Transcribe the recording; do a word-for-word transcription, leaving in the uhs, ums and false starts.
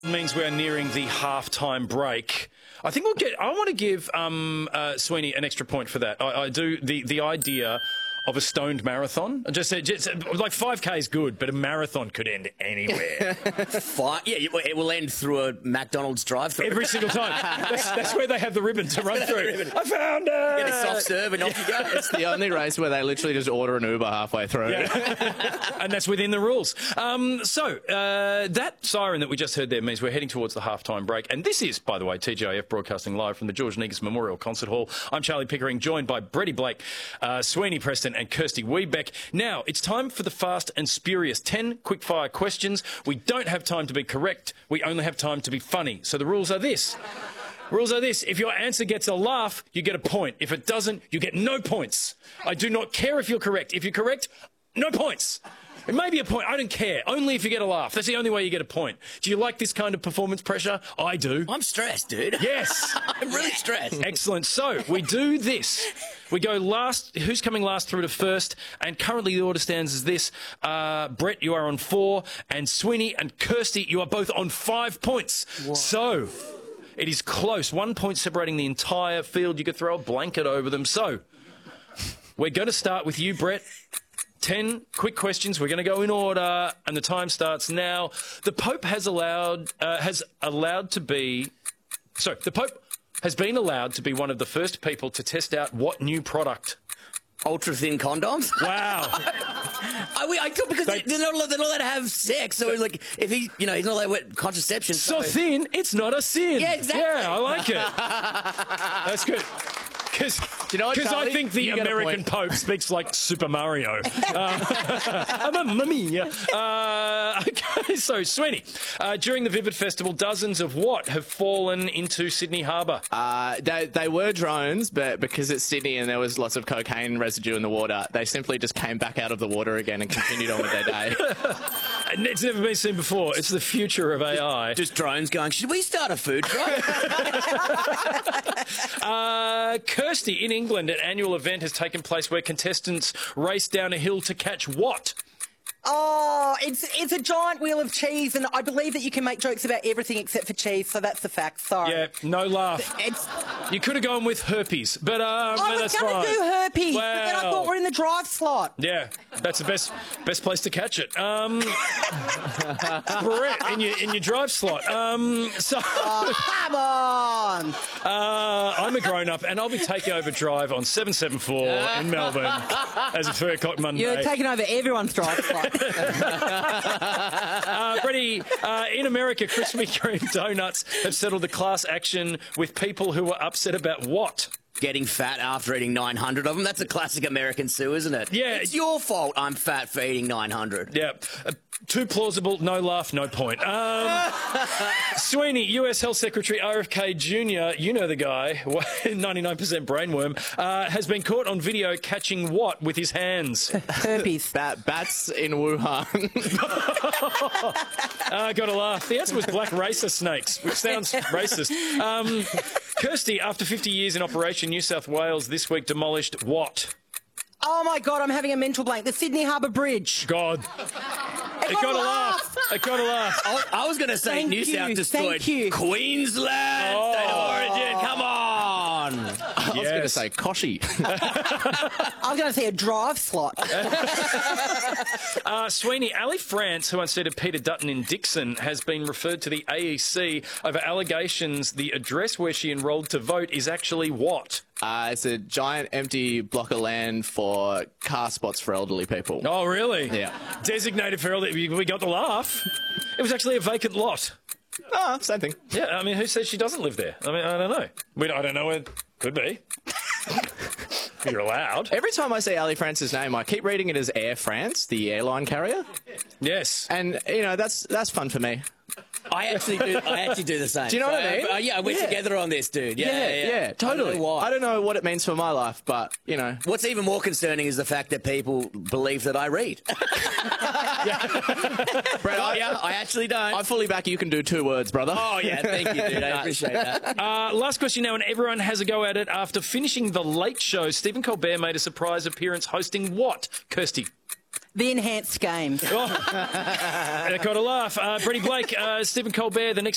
Means we're nearing the halftime break. I think we'll get. I want to give um, uh, Sweeney an extra point for that. I, I do the the idea of a stoned marathon. I just said, just, like five K is good, but a marathon could end anywhere. Fine. Yeah, it will end through a McDonald's drive-through every single time. That's, that's where they have the ribbon to run through. I found it. Get a soft serve and off you go. It's the only race where they literally just order an Uber halfway through. Yeah. And that's within the rules. Um, so uh, that siren that we just heard there means we're heading towards the halftime break. And this is, by the way, T G I F broadcasting live from the George Negus Memorial Concert Hall. I'm Charlie Pickering, joined by Bretty Blake, uh, Sweeney Preston and Kirsty Wiebeck. Now, it's time for the fast and spurious. Ten quick-fire questions. We don't have time to be correct. We only have time to be funny. So the rules are this. Rules are this. If your answer gets a laugh, you get a point. If it doesn't, you get no points. I do not care if you're correct. If you're correct, no points. It may be a point. I don't care. Only if you get a laugh. That's the only way you get a point. Do you like this kind of performance pressure? I do. I'm stressed, dude. Yes. I'm really stressed. Excellent. So we do this. We go last. Who's coming last through to first? And currently the order stands as this. Uh, Brett, you are on four. And Sweeney and Kirsty, you are both on five points. What? So it is close. One point separating the entire field. You could throw a blanket over them. So we're going to start with you, Brett. Ten quick questions. We're going to go in order, and the time starts now. The Pope has allowed uh, has allowed to be. Sorry, the Pope has been allowed to be one of the first people to test out what new product? Ultra thin condoms. Wow. I, I thought because they, they're not they're not allowed to have sex. So it's like if he, you know, he's not allowed to contraception. So, so thin, it's not a sin. Yeah, exactly. Yeah, I like it. That's good. Because you know I think the American Pope speaks like Super Mario. Uh, I'm a mummy. Uh, okay, so, Sweeney, uh, during the Vivid Festival, dozens of what have fallen into Sydney Harbour? Uh, they, they were drones, but because it's Sydney and there was lots of cocaine residue in the water, they simply just came back out of the water again and continued on with their day. And it's never been seen before. It's the future of A I. Just drones going, should we start a food truck? uh, Kirsty, in England, an annual event has taken place where contestants race down a hill to catch what? Oh, it's it's a giant wheel of cheese, and I believe that you can make jokes about everything except for cheese, so that's the fact. Sorry. Yeah, no laugh. It's, you could have gone with herpes, but um, I was going to do herpes, well, but then I thought we're in the drive slot. Yeah, that's the best best place to catch it. Um, Brett, in your in your drive slot. Um, so, oh, come on. Uh, I'm a grown up, and I'll be taking over drive on seven seven four in Melbourne as of three o'clock Monday. You're taking over everyone's drive slot. uh, Freddie, uh, in America, Krispy Kreme donuts have settled a class action with people who were upset about what? Getting fat after eating nine hundred of them. That's a classic American sue, isn't it? Yeah. It's your fault I'm fat for eating nine hundred. Yeah. Uh, too plausible, no laugh, no point. Um, Sweeney, U S Health Secretary R F K Junior, you know the guy, ninety-nine percent brainworm, uh, has been caught on video catching what with his hands? Herpes. Bat, bats in Wuhan. uh, got to laugh. The answer was black racer snakes, which sounds racist. Um, Kirsty, after fifty years in operation, New South Wales this week demolished what? Oh, my God, I'm having a mental blank. The Sydney Harbour Bridge. God. It got a laugh. It got a laugh. I, I was going to say Thank New you. South destroyed Thank you. Queensland. Oh. State of origin. Come on. I was going to say Koshi. I was going to say a drive slot. uh, Sweeney, Ali France, who unseated Peter Dutton in Dixon, has been referred to the A E C over allegations the address where she enrolled to vote is actually what? Uh, it's a giant empty block of land for car spots for elderly people. Oh, really? Yeah. Designated for elderly. We got the laugh. It was actually a vacant lot. Ah, same thing. Yeah, I mean, who says she doesn't live there? I mean, I don't know. We, I don't know where. Could be. You're allowed. Every time I see Ali France's name, I keep reading it as Air France, the airline carrier. Yes. And, you know, that's that's fun for me. I actually do. I actually do the same. Do you know so, what I mean? Uh, yeah, we're yeah. together on this, dude. Yeah, Yeah, yeah, yeah, totally. I don't know why. I don't know what it means for my life, but, you know. What's even more concerning is the fact that people believe that I read. Brett, oh, I, yeah, I actually don't. I fully back you can do two words, brother. Oh, yeah, thank you, dude. I appreciate that. Uh, last question now, and everyone has a go at it. After finishing The Late Show, Stephen Colbert made a surprise appearance hosting what? Kirsty. The enhanced game. Oh. Got a laugh. Uh, Bretty Blake, uh, Stephen Colbert, the next